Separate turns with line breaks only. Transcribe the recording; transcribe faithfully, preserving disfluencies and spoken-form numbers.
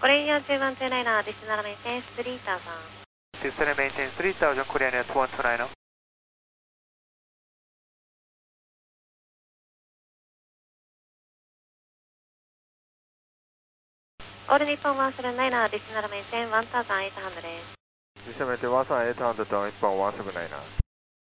Korean two one two nine, additional maintenance three thousand.
Additional maintenance three thousand, Korean two one two nine.
All Nippon one seven nine, additional maintenance one thousand eight hundred.
Additional maintenance one thousand eight hundred on Nippon one seven nine.